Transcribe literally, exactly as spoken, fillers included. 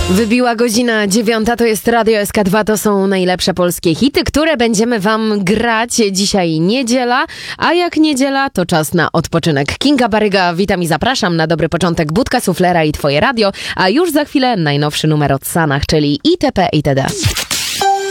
Wybiła godzina dziewiąta, to jest Radio S K dwa, to są najlepsze polskie hity, które będziemy wam grać. Dzisiaj niedziela, a jak niedziela, to czas na odpoczynek. Kinga Baryga, witam i zapraszam na dobry początek Budka Suflera i Twoje radio, a już za chwilę najnowszy numer od Sanach, czyli itp. itd.